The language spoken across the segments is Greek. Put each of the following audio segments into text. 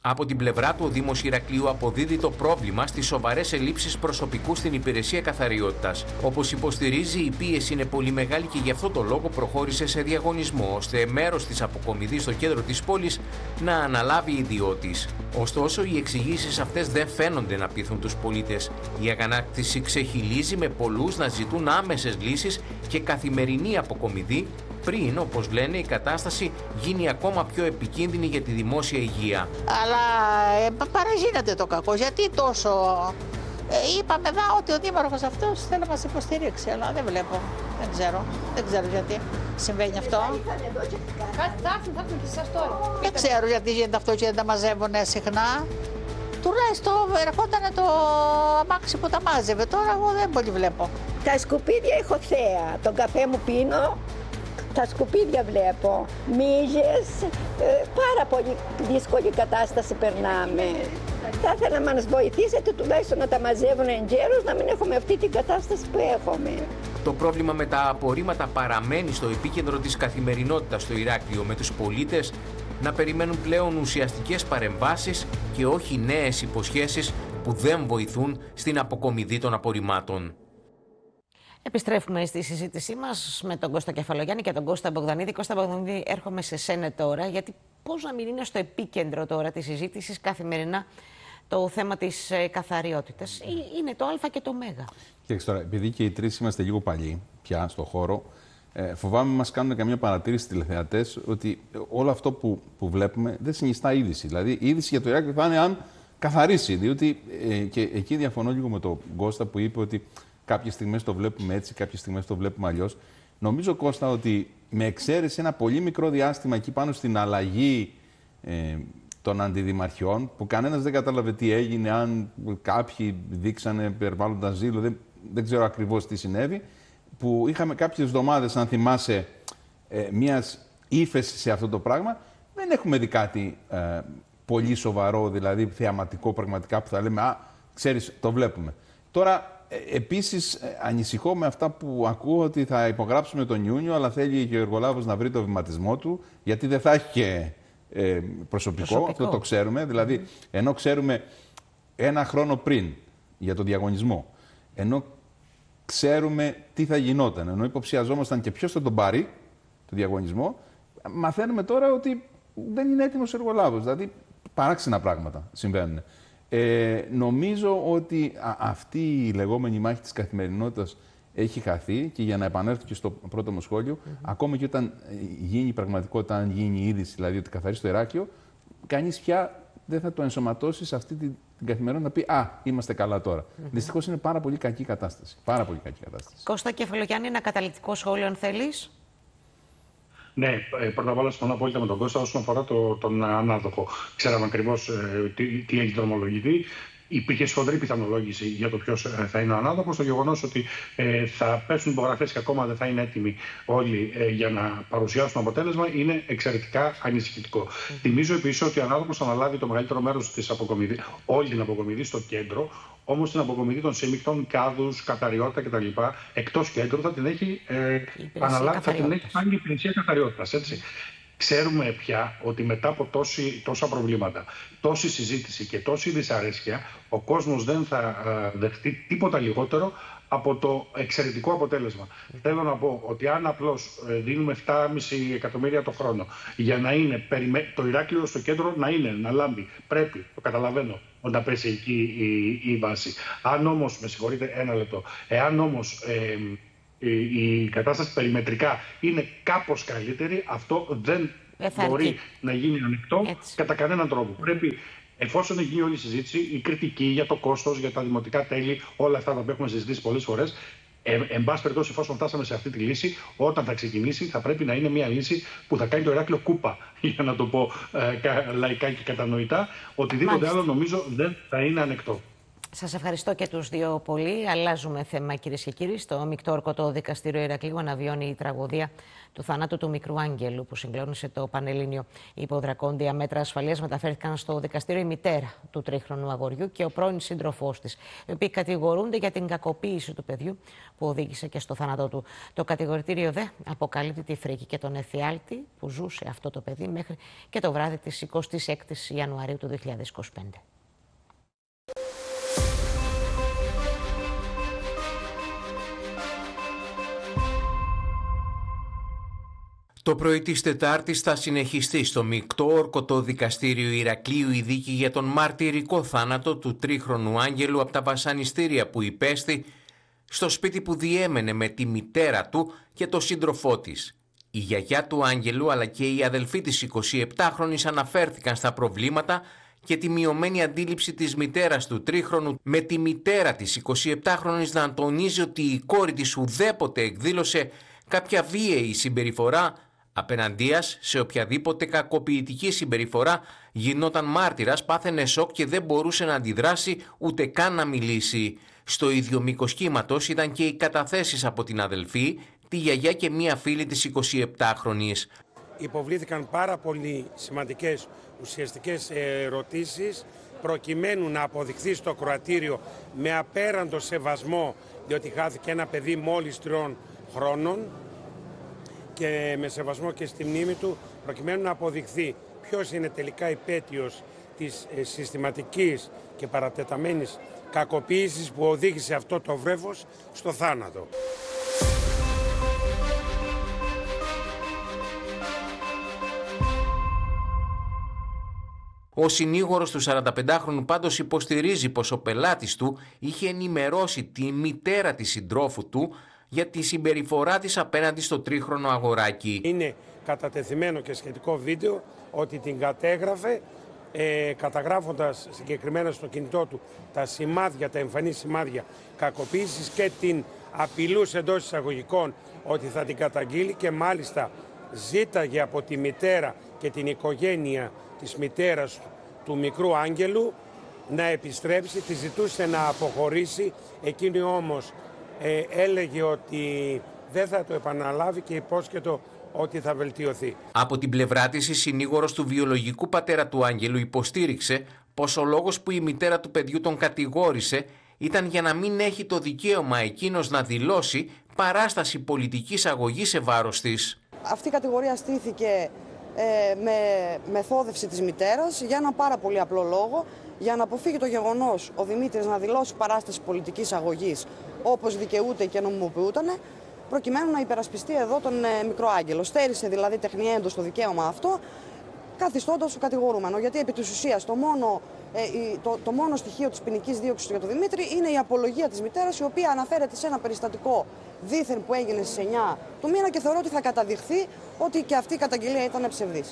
Από την πλευρά του, ο Δήμος Ηρακλείου αποδίδει το πρόβλημα στις σοβαρές ελλείψεις προσωπικού στην υπηρεσία καθαριότητας. Όπως υποστηρίζει, η πίεση είναι πολύ μεγάλη και γι' αυτό το λόγο προχώρησε σε διαγωνισμό, ώστε μέρος της αποκομιδής στο κέντρο της πόλης να αναλάβει ιδιώτης. Ωστόσο, οι εξηγήσεις αυτές δεν φαίνονται να πείθουν τους πολίτες. Η αγανάκτηση ξεχυλίζει, με πολλούς να ζητούν άμεσες λύσεις και καθημερινή αποκομιδή, πριν, όπως λένε, η κατάσταση γίνει ακόμα πιο επικίνδυνη για τη δημόσια υγεία. Αλλά παραγίνεται το κακό. Γιατί τόσο... είπαμε εδώ ότι ο δήμαρχος αυτός θέλει να μας υποστηρίξει, αλλά δεν βλέπω. Δεν ξέρω γιατί συμβαίνει αυτό. Κάτι θα έρθουν και εσάς τώρα. Δεν ξέρω γιατί γίνεται αυτό και δεν τα μαζεύουν συχνά. Τουλάχιστον ερχόταν το αμάξι που τα μάζευε. Τώρα εγώ δεν πολύ βλέπω. Τα σκουπίδια έχω θέα. Τον καφέ μου πίνω. Τα σκουπίδια βλέπω, μύγες, πάρα πολύ δύσκολη κατάσταση περνάμε. Θα ήθελα να μας βοηθήσετε τουλάχιστον να τα μαζεύουν εγκαίρως, να μην έχουμε αυτή την κατάσταση που έχουμε. Το πρόβλημα με τα απορρίμματα παραμένει στο επίκεντρο της καθημερινότητας στο Ηράκλειο, με τους πολίτες να περιμένουν πλέον ουσιαστικές παρεμβάσεις και όχι νέες υποσχέσεις που δεν βοηθούν στην αποκομιδή των απορριμμάτων. Επιστρέφουμε στη συζήτησή μας με τον Κώστα Κεφαλογιάννη και τον Κώστα Μπογδανίδη. Κώστα Μπογδανίδη, έρχομαι σε σένα τώρα, γιατί πώς να μην είναι στο επίκεντρο τώρα της συζήτησης καθημερινά το θέμα της καθαριότητας. Είναι το Α και το Μ. Κοιτάξτε τώρα, επειδή και οι τρεις είμαστε λίγο παλιοί πια στο χώρο, φοβάμαι μας κάνουν καμία παρατήρηση τηλεθεατές ότι όλο αυτό που βλέπουμε δεν συνιστά είδηση. Δηλαδή, η είδηση για το Ηράκλειο θα είναι αν καθαρίσει. Διότι και εκεί διαφωνώ λίγο με τον Κώστα που είπε ότι κάποιες στιγμές το βλέπουμε έτσι, κάποιες στιγμές το βλέπουμε αλλιώς. Νομίζω, Κώστα, ότι με εξαίρεση ένα πολύ μικρό διάστημα εκεί πάνω στην αλλαγή των αντιδημαρχιών, που κανένας δεν κατάλαβε τι έγινε, αν κάποιοι δείξανε υπερβάλλοντα ζήλο, δεν ξέρω ακριβώς τι συνέβη, που είχαμε κάποιες εβδομάδες, αν θυμάσαι, μιας ύφεσης σε αυτό το πράγμα, δεν έχουμε δει κάτι πολύ σοβαρό, δηλαδή θεαματικό πραγματικά, που θα λέμε «Α, ξέρεις, το βλέπουμε». Τώρα, επίσης, ανησυχώ με αυτά που ακούω ότι θα υπογράψουμε τον Ιούνιο, αλλά θέλει και ο Γεωργολάβος να βρει το βηματισμό του, γιατί δεν θα έχει και προσωπικό, αυτό το ξέρουμε. Δηλαδή, ενώ ξέρουμε ένα χρόνο πριν για τον διαγωνισμό, ενώ ξέρουμε τι θα γινόταν, ενώ υποψιαζόμασταν και ποιος θα τον πάρει, το διαγωνισμό, μαθαίνουμε τώρα ότι δεν είναι έτοιμος ο Γεωργολάβος. Δηλαδή, παράξενα πράγματα συμβαίνουν. Νομίζω ότι αυτή η λεγόμενη μάχη της καθημερινότητας έχει χαθεί και για να επανέλθω και στο πρώτο μου σχόλιο, ακόμα και όταν γίνει η πραγματικότητα, αν γίνει η είδηση, δηλαδή ότι καθαρίσει το Ηράκλειο, κανείς πια δεν θα το ενσωματώσει σε αυτή την καθημερινότητα να πει «Α, είμαστε καλά τώρα». Δυστυχώς είναι πάρα πολύ κακή κατάσταση. Πάρα πολύ κακή κατάσταση. Κώστα Κεφαλογιάννη, ένα καταληκτικό σχόλιο αν θέλεις. Ναι, πρώτα απ' όλα συμφωνώ απόλυτα με τον Κώστα όσον αφορά τον ανάδοχο. Ξέραμε ακριβώς τι έχει δρομολογηθεί. Υπήρχε σφοδρή πιθανολόγηση για το ποιος θα είναι ο ανάδοχος. Το γεγονός ότι θα πέσουν υπογραφές και ακόμα δεν θα είναι έτοιμοι όλοι για να παρουσιάσουν αποτέλεσμα είναι εξαιρετικά ανησυχητικό. Θυμίζω επίσης ότι ο ανάδοχος θα αναλάβει το μεγαλύτερο μέρος της αποκομιδής, όλη την αποκομιδή στο κέντρο. Όμως την αποκομιδή των σύμμικτων, κάδους, καθαριότητα κτλ. Εκτός κέντρου θα την έχει αναλάβει, θα την έχει πάλι η υπηρεσία καθαριότητας. Ξέρουμε πια ότι μετά από τόσα προβλήματα, τόση συζήτηση και τόση δυσαρέσκεια, ο κόσμος δεν θα δεχτεί τίποτα λιγότερο από το εξαιρετικό αποτέλεσμα. Θέλω να πω ότι αν απλώς δίνουμε 7,5 εκατομμύρια το χρόνο για να είναι το Ηράκλειο στο κέντρο να λάμπει, πρέπει, το καταλαβαίνω, να πέσει εκεί η βάση. Αν όμως, με συγχωρείτε ένα λεπτό, εάν όμως η κατάσταση περιμετρικά είναι κάπως καλύτερη, αυτό δεν μπορεί να γίνει ανεκτό κατά κανέναν τρόπο. Πρέπει, εφόσον γίνει όλη η συζήτηση, η κριτική για το κόστος, για τα δημοτικά τέλη, όλα αυτά που έχουμε συζητήσει πολλές φορές, εν πάση περιπτώσει, εφόσον φτάσαμε σε αυτή τη λύση, όταν θα ξεκινήσει, θα πρέπει να είναι μια λύση που θα κάνει το Ηράκλειο κούπα, για να το πω λαϊκά και κατανοητά. Οτιδήποτε άλλο νομίζω δεν θα είναι ανεκτό. Σας ευχαριστώ και τους δύο πολύ. Αλλάζουμε θέμα, κυρίες και κύριοι. Στο Μεικτό Ορκωτό Δικαστήριο Ηρακλείου αναβιώνει η τραγωδία του θανάτου του μικρού Άγγελου που συγκλώνησε το Πανελλήνιο. Υπό δρακόντια μέτρα ασφαλείας μεταφέρθηκαν στο δικαστήριο η μητέρα του τρίχρονου αγοριού και ο πρώην σύντροφός της, οι οποίοι κατηγορούνται για την κακοποίηση του παιδιού που οδήγησε και στο θάνατό του. Το κατηγορητήριο δε αποκαλύπτει τη φρίκη και τον εφιάλτη που ζούσε αυτό το παιδί μέχρι και το βράδυ της 26ης Ιανουαρίου του 2025. Το πρωί της Τετάρτης θα συνεχιστεί στο Μεικτό Ορκωτό Δικαστήριο Ηρακλείου η δίκη για τον μαρτυρικό θάνατο του τρίχρονου Άγγελου από τα βασανιστήρια που υπέστη στο σπίτι που διέμενε με τη μητέρα του και το σύντροφό της. Η γιαγιά του Άγγελου αλλά και η αδελφή της 27χρονης αναφέρθηκαν στα προβλήματα και τη μειωμένη αντίληψη της μητέρας του τρίχρονου, με τη μητέρα της 27χρονης να τονίζει ότι η κόρη της ουδέποτε εκδήλωσε κάποια βίαιη συμπεριφορά απέναντίας σε οποιαδήποτε κακοποιητική συμπεριφορά γινόταν μάρτυρας, πάθαινε σοκ και δεν μπορούσε να αντιδράσει ούτε καν να μιλήσει. Στο ίδιο μήκος κύματος ήταν και οι καταθέσεις από την αδελφή, τη γιαγιά και μία φίλη της 27χρονης. Υποβλήθηκαν πάρα πολύ σημαντικές ουσιαστικές ερωτήσεις προκειμένου να αποδειχθεί στο κροατήριο με απέραντο σεβασμό, διότι χάθηκε ένα παιδί μόλις 3 χρόνων, και με σεβασμό και στη μνήμη του, προκειμένου να αποδειχθεί ποιος είναι τελικά υπέτειος της συστηματικής και παρατεταμένης κακοποίησης που οδήγησε αυτό το βρέφος στο θάνατο. Ο συνήγορος του 45χρονου πάντως υποστηρίζει πως ο πελάτης του είχε ενημερώσει τη μητέρα της συντρόφου του για τη συμπεριφορά της απέναντι στο τρίχρονο αγοράκι. Είναι κατατεθειμένο και σχετικό βίντεο ότι την κατέγραφε καταγράφοντας συγκεκριμένα στο κινητό του τα σημάδια, τα εμφανή σημάδια κακοποίησης και την απειλούσε εντός εισαγωγικών ότι θα την καταγγείλει και μάλιστα ζήταγε από τη μητέρα και την οικογένεια της μητέρας του μικρού Άγγελου να επιστρέψει, τη ζητούσε να αποχωρήσει, εκείνη όμως έλεγε ότι δεν θα το επαναλάβει και υπόσχετο ότι θα βελτιωθεί. Από την πλευρά της, η συνήγορος του βιολογικού πατέρα του Άγγελου υποστήριξε πως ο λόγος που η μητέρα του παιδιού τον κατηγόρησε ήταν για να μην έχει το δικαίωμα εκείνος να δηλώσει παράσταση πολιτικής αγωγής σε βάρος της. Αυτή η κατηγορία στήθηκε με μεθόδευση της μητέρας για ένα πάρα πολύ απλό λόγο, για να αποφύγει το γεγονός ο Δημήτρης να δηλώσει παράσταση πολιτικής αγωγής όπως δικαιούται και νομιμοποιούτανε, προκειμένου να υπερασπιστεί εδώ τον μικρό Άγγελο. Στέρισε δηλαδή τεχνιέντος το δικαίωμα αυτό, καθιστώντας το κατηγορούμενο. Γιατί επί της ουσίας το μόνο στοιχείο της ποινικής δίωξης για τον Δημήτρη είναι η απολογία της μητέρας, η οποία αναφέρεται σε ένα περιστατικό δήθεν που έγινε στις 9 του μήνα και θεωρώ ότι θα καταδειχθεί ότι και αυτή η καταγγελία ήταν ψευδής.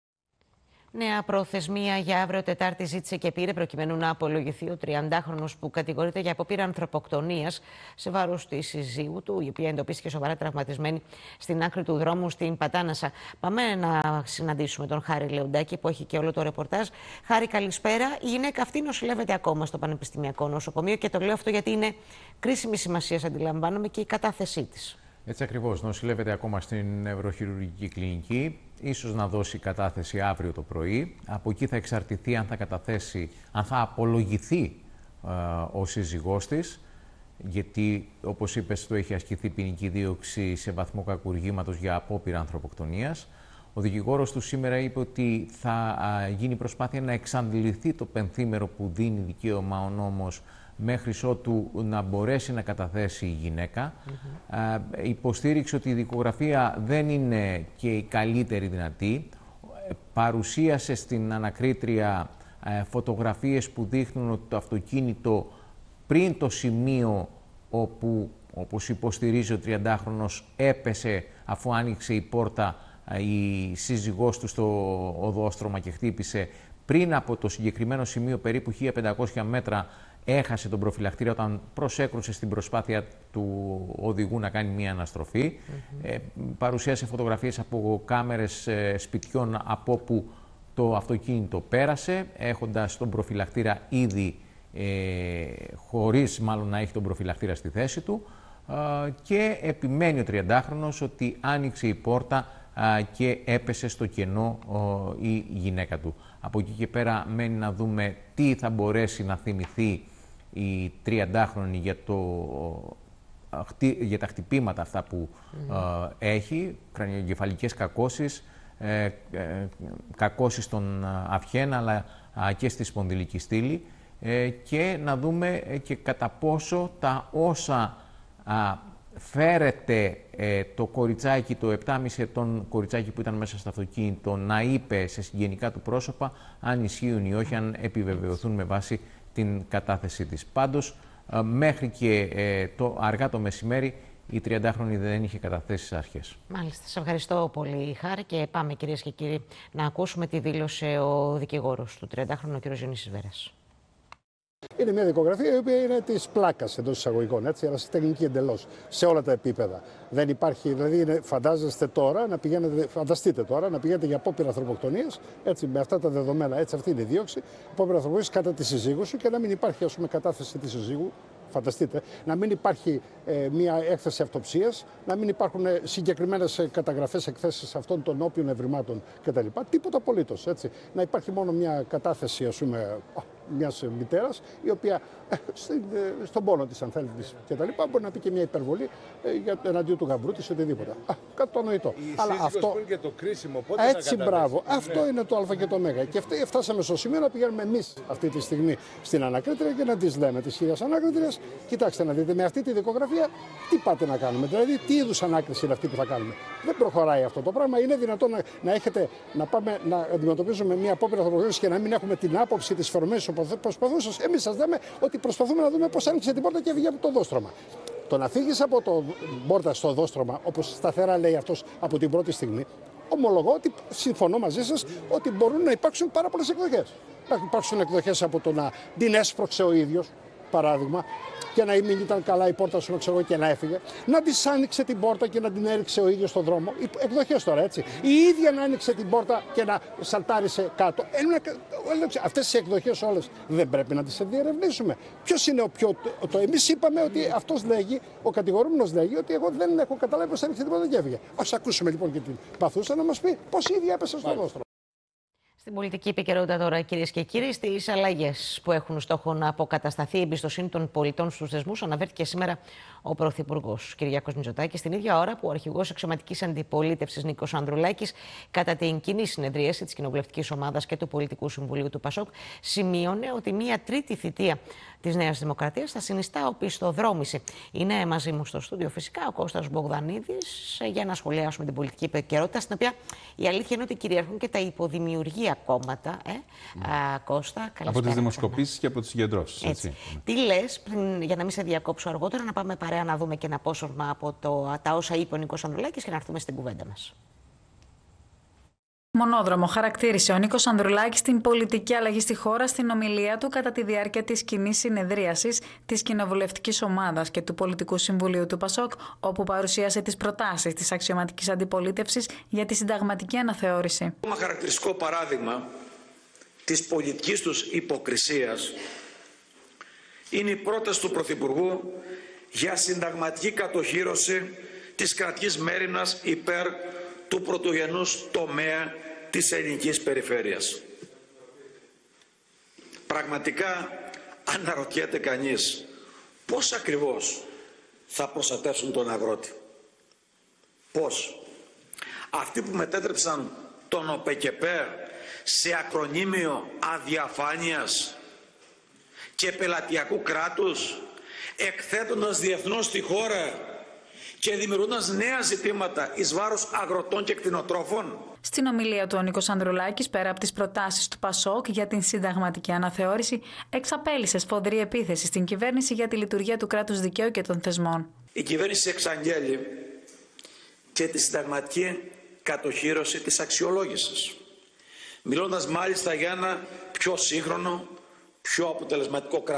Νέα προθεσμία για αύριο Τετάρτη ζήτησε και πήρε προκειμένου να απολογηθεί ο 30χρονος που κατηγορείται για απόπειρα ανθρωποκτονίας σε βάρος της συζύγου του, η οποία εντοπίστηκε σοβαρά τραυματισμένη στην άκρη του δρόμου στην Πατάνασα. Πάμε να συναντήσουμε τον Χάρη Λεοντάκη που έχει και όλο το ρεπορτάζ. Χάρη, καλησπέρα. Η γυναίκα αυτή νοσηλεύεται ακόμα στο Πανεπιστημιακό Νοσοκομείο και το λέω αυτό γιατί είναι κρίσιμη σημασία, αντιλαμβάνομαι, και η κατάθεσή της. Έτσι ακριβώς, νοσηλεύεται ακόμα στην νευροχειρουργική κλινική, ίσως να δώσει κατάθεση αύριο το πρωί. Από εκεί θα εξαρτηθεί αν θα απολογηθεί ο σύζυγός της, γιατί όπως είπες, το έχει ασκηθεί ποινική δίωξη σε βαθμό κακουργήματος για απόπειρα ανθρωποκτονίας. Ο δικηγόρος του σήμερα είπε ότι θα γίνει προσπάθεια να εξαντληθεί το πενθήμερο που δίνει δικαίωμα ο νόμος μέχρι ότου να μπορέσει να καταθέσει η γυναίκα. Υποστήριξε ότι η δικογραφία δεν είναι και η καλύτερη δυνατή. Παρουσίασε στην ανακρίτρια φωτογραφίες που δείχνουν ότι το αυτοκίνητο πριν το σημείο όπου, όπως υποστηρίζει ο 30χρονος, έπεσε αφού άνοιξε η πόρτα η σύζυγός του στο οδόστρωμα και χτύπησε, πριν από το συγκεκριμένο σημείο, περίπου 1500 μέτρα, έχασε τον προφυλακτήρα όταν προσέκρουσε στην προσπάθεια του οδηγού να κάνει μία αναστροφή. Παρουσίασε φωτογραφίες από κάμερες σπιτιών από όπου το αυτοκίνητο πέρασε, έχοντας τον προφυλακτήρα ήδη χωρίς μάλλον να έχει τον προφυλακτήρα στη θέση του, και επιμένει ο 30χρονος ότι άνοιξε η πόρτα και έπεσε στο κενό η γυναίκα του. Από εκεί και πέρα μένει να δούμε τι θα μπορέσει να θυμηθεί η 30χρονη για τα χτυπήματα αυτά που έχει, κρανιογκεφαλικές κακώσεις, κακώσεις στον αυχένα αλλά και στη σπονδυλική στήλη, και να δούμε και κατά πόσο τα όσα φέρεται το κοριτσάκι, το 7,5 ετών κοριτσάκι που ήταν μέσα στο αυτοκίνητο, να είπε σε συγγενικά του πρόσωπα, αν ισχύουν ή όχι, αν επιβεβαιωθούν με βάση την κατάθεσή της. Πάντως, μέχρι και αργά το μεσημέρι, η 30χρονη δεν είχε καταθέσει στις αρχές. Μάλιστα. Σε ευχαριστώ πολύ, Χάρη. Και πάμε, κυρίες και κύριοι, να ακούσουμε τι δήλωσε ο δικηγόρος του 30χρονου, ο κ. Διονύσης Βέρας. Είναι μια δικογραφία η οποία είναι της πλάκας εντός εισαγωγικών, έτσι, αλλά τεχνική εντελώς, σε όλα τα επίπεδα. Δεν υπάρχει, δηλαδή, φαντάζεστε τώρα να πηγαίνετε, φανταστείτε τώρα να πηγαίνετε για απόπειρα ανθρωποκτονίας, έτσι, με αυτά τα δεδομένα, έτσι, αυτή είναι η δίωξη, απόπειρα ανθρωποκτονίας κατά τη συζύγου σου και να μην υπάρχει, ας πούμε, κατάθεση της συζύγου. Φανταστείτε, να μην υπάρχει μια έκθεση αυτοψίας, να μην υπάρχουν συγκεκριμένες καταγραφές, εκθέσεις αυτών των όποιων ευρημάτων κτλ. Τίποτα απολύτως, έτσι. Να υπάρχει μόνο μια κατάθεση, ας πούμε, μιας μητέρας, η οποία στον πόνο της, αν θέλετε, κτλ. Μπορεί να πει και μια υπερβολή εναντίον του γαμπρού της, οτιδήποτε. Κατανοητό. Αλλά αυτό είναι και το κρίσιμο. Πότε έτσι, μπράβο. Αυτό είναι το Α και το Ω. Και φτάσαμε στο σημείο να πηγαίνουμε εμείς αυτή τη στιγμή στην ανακρίτρια και να τις λέμε, τις χίλιες ανάκριτριες, κοιτάξτε να δείτε, με αυτή τη δικογραφία τι πάτε να κάνουμε. Δηλαδή, τι είδους ανάκριση είναι αυτή που θα κάνουμε. Δεν προχωράει αυτό το πράγμα. Είναι δυνατόν να πάμε να αντιμετωπίζουμε μια απόπειρα ανθρωποκτονίας και να μην έχουμε την άποψη της φερμένης προσπαθούσας. Εμείς σας λέμε ότι προσπαθούμε να δούμε πώς άνοιξε την πόρτα και έφυγε από το οδόστρωμα. Το να φύγεις από το πόρτα στο οδόστρωμα, όπως σταθερά λέει αυτός από την πρώτη στιγμή, ομολογώ ότι συμφωνώ μαζί σας ότι μπορούν να υπάρξουν πάρα πολλές εκδοχές. Να υπάρξουν εκδοχές από το να την έσπρωξε ο ίδιος, παράδειγμα, και να μην ήταν καλά η πόρτα σου, ξέρω, και να έφυγε. Να της άνοιξε την πόρτα και να την έριξε ο ίδιος στον δρόμο. Εκδοχές τώρα, έτσι. Η ίδια να άνοιξε την πόρτα και να σαλτάρισε κάτω. Αυτές οι εκδοχές όλες δεν πρέπει να τις διερευνήσουμε. Ποιος είναι εμείς είπαμε ότι αυτός λέγει, ο κατηγορούμενος λέγει, ότι εγώ δεν έχω καταλάβει πώς άνοιξε την πόρτα και έφυγε. Ας ακούσουμε λοιπόν και την παθούσα να μας πει πώς η ίδια έπεσε στο δόστρωμα. Στην πολιτική επικαιρότητα τώρα, κυρίες και κύριοι, στις αλλαγές που έχουν στόχο να αποκατασταθεί η εμπιστοσύνη των πολιτών στους θεσμούς, αναφέρθηκε σήμερα ο Πρωθυπουργός Κυριάκος Μητσοτάκης, την ίδια ώρα που ο αρχηγός αξιωματικής αντιπολίτευσης Νίκος Ανδρουλάκης, κατά την κοινή συνεδρίαση της Κοινοβουλευτικής Ομάδας και του Πολιτικού Συμβουλίου του ΠΑΣΟΚ, σημείωνε ότι μια τρίτη θητεία της Νέας Δημοκρατίας θα συνιστά οπισθοδρόμηση. Είναι μαζί μου στο στούντιο φυσικά ο Κώστας Μπογδανίδης για να σχολιάσουμε την πολιτική επικαιρότητα, στην οποία η αλήθεια είναι ότι κυριαρχούν και τα υποδημιουργία κόμματα. Κώστα, καλησπέρα. Από τις δημοσκοπήσεις και από τις συγκεντρώσεις. Έτσι. Τι λες, για να μην σε διακόψω αργότερα, να πάμε παρέα να δούμε και ένα απόσπασμα από τα όσα είπε ο Νίκος Ανδρουλάκης και να έρθουμε στην κουβέντα μας. Μονόδρομο χαρακτήρισε ο Νίκος Ανδρουλάκης την πολιτική αλλαγή στη χώρα στην ομιλία του κατά τη διάρκεια της κοινής συνεδρίασης της Κοινοβουλευτικής Ομάδας και του Πολιτικού Συμβουλίου του ΠΑΣΟΚ, όπου παρουσίασε τις προτάσεις της αξιωματικής αντιπολίτευσης για τη συνταγματική αναθεώρηση. Ένα χαρακτηριστικό παράδειγμα της πολιτικής τους υποκρισίας είναι η πρόταση του Πρωθυπουργού για συνταγματική κατοχύρωση της κρατικής μέριμνας υπέρ του πρωτογενούς τομέα της ελληνικής περιφέρειας. Πραγματικά αναρωτιέται κανείς πώς ακριβώς θα προστατεύσουν τον αγρότη. Πώς. Αυτοί που μετέτρεψαν τον ΟΠΕΚΕΠΕ σε ακρονίμιο αδιαφάνειας και πελατειακού κράτους, εκθέτοντας διεθνώς τη χώρα και δημιουργώντας νέα ζητήματα εις βάρος αγροτών και κτηνοτρόφων. Στην ομιλία του ο Νίκος Ανδρουλάκης, πέρα από τις προτάσεις του ΠΑΣΟΚ για την συνταγματική αναθεώρηση, εξαπέλυσε σφοδρή επίθεση στην κυβέρνηση για τη λειτουργία του κράτους δικαίου και των θεσμών. Η κυβέρνηση εξαγγέλει και τη συνταγματική κατοχύρωση της αξιολόγησης, μιλώντας μάλιστα για ένα πιο σύγχρονο, πιο αποτελεσματικό κράτος.